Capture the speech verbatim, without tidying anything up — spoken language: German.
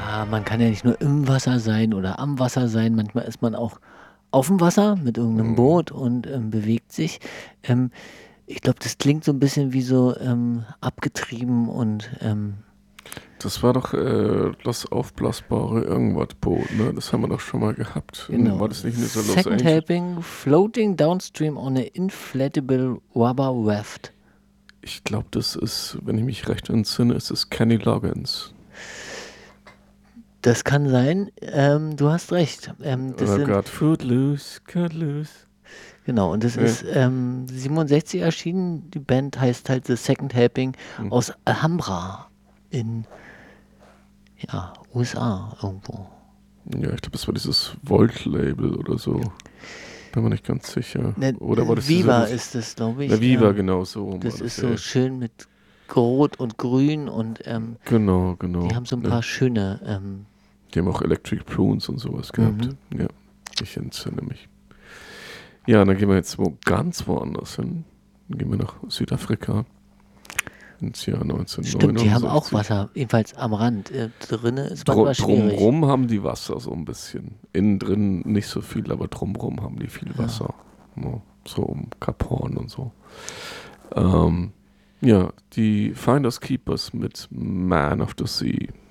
Ja, man kann ja nicht nur im Wasser sein oder am Wasser sein. Manchmal ist man auch auf dem Wasser mit irgendeinem Mhm. Boot und, ähm, bewegt sich. Ähm, ich glaube, das klingt so 'n bisschen wie so, ähm, abgetrieben und, ähm Das war doch, äh, das aufblasbare Irgendwas-Boot, ne? Das haben wir doch schon mal gehabt. In Genau. war das nicht in dieser Los Second Ange helping, floating downstream on a inflatable rubber raft. Ich glaube, das ist, wenn ich mich recht entsinne, ist es Kenny Loggins. Das kann sein. Ähm, du hast recht. Ähm, das Oder sind Got Footloose, cut loose. Genau, und das Ne? ist, ähm, siebenundsechzig erschienen. Die Band heißt halt The Second Helping Mhm. aus Alhambra in, ja, U S A irgendwo. Ja, ich glaube, das war dieses Volt-Label oder so. Bin mir nicht ganz sicher. Ne, Oder war das diese Viva Mus ist das, glaube Na, ich. Viva, Ähm, genau so rum war das das, ist ja, so ja. schön mit Rot und Grün und, ähm, Genau, die genau, haben so 'n ne? paar schöne, ähm Die haben auch Electric Prunes und so was gehabt. Mhm. Ja, ich entsinne mich. Ja, dann gehen wir jetzt wo ganz woanders hin. Dann gehen wir nach Südafrika ins Jahr Stimmt, die haben auch neunzehnhundertneunundsechzig. Wasser, jedenfalls am Rand. Äh, drinnen ist Dru manchmal schwierig. drumrum haben die Wasser so 'n bisschen. Innen drin nicht so viel, aber drumrum haben die viel Ja. Wasser, ne? So um Kap Horn und so. Ähm, ja, die Finders Keepers mit Man of the Sea.